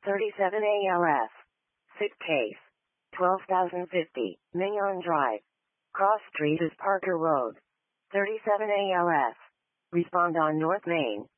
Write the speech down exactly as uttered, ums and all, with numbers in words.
thirty-seven A L S. Sick case. twelve thousand fifty, Mignon Drive. Cross Street is Parker Road. thirty-seven A L S. Respond on North Main.